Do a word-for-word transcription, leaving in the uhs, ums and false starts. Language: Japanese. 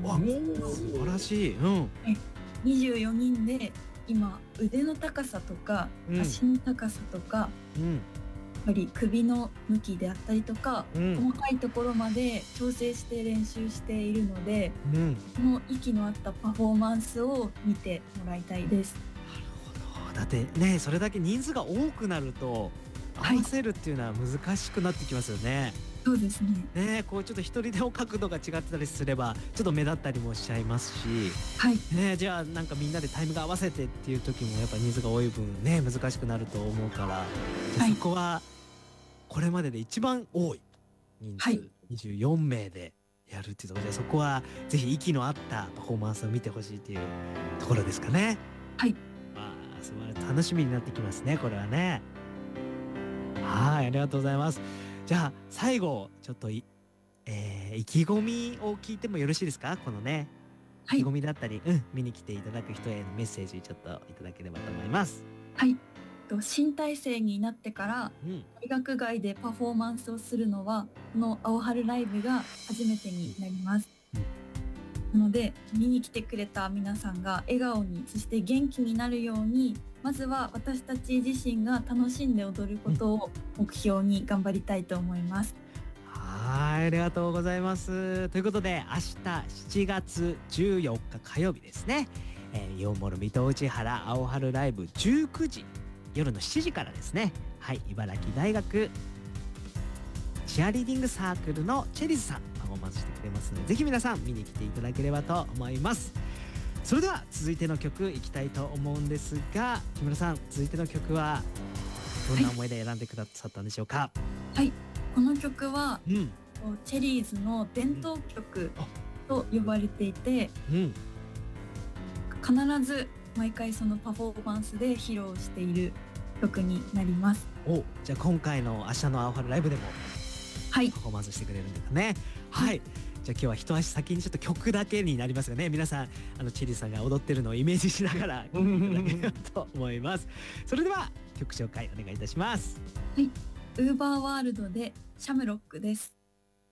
わ、素晴らしい。うん。 にじゅうよにんで今腕の高さとか、うん、足の高さとか、うん、やっぱり首の向きであったりとか、うん、細かいところまで調整して練習しているので、うん、この息の合ったパフォーマンスを見てもらいたいです。 なるほど。だってね、それだけ人数が多くなると合わせるっていうのは難しくなってきますよね。はい、 そうですね。 ね、こうちょっと一人でも角度が違ってたりすればちょっと目立ったりもしちゃいますし、 はい、 ね、じゃあなんかみんなでタイムが合わせてっていう時もやっぱ人数が多い分ね難しくなると思うから、はい、そこはこれまでで一番多い人数、はい、にじゅうよんめいでやるっていうところで、そこはぜひ息の合ったパフォーマンスを見てほしいっていうところですかね。 はい。 まあそれ楽しみになってきますね、これはね。はい、ありがとうございます。じゃあ最後ちょっとい、えー、意気込みを聞いてもよろしいですか？このね、意気込みだったり、うん、見に来ていただく人へのメッセージちょっといただければと思います。 はい。新体制になってから、うん、大学外でパフォーマンスをするのはこの青春ライブが初めてになります。うん、なので見に来てくれた皆さんが笑顔に、そして元気になるように、まずは私たち自身が楽しんで踊ることを目標に頑張りたいと思います。 はい、ありがとうございます。ということで明日しちがつじゅうよっか火曜日ですね、えー、イオンモール水戸内原青春ライブじゅうくじ、夜のしちじからですね。はい、茨城大学チアリーディングサークルのチェリーズさんパフォーマンスしてくれますので、ぜひ皆さん見に来ていただければと思います。それでは続いての曲いきたいと思うんですが、木村さん、続いての曲はどんな思いで選んでくださったんでしょうか？ はい、この曲は、うん、チェリーズの伝統曲と呼ばれていて、うん、必ず毎回そのパフォーマンスで披露している曲になります。 お、じゃあ今回の明日の青春ライブでもパフォーマンスしてくれるんですね。はい、はい、じゃあ今日は一足先にちょっと曲だけになりますがね、皆さんあのチェリーさんが踊ってるのをイメージしながら聴いていただければと思います。それでは曲紹介お願いいたします。 はい、ウーバーワールドでシャムロックです。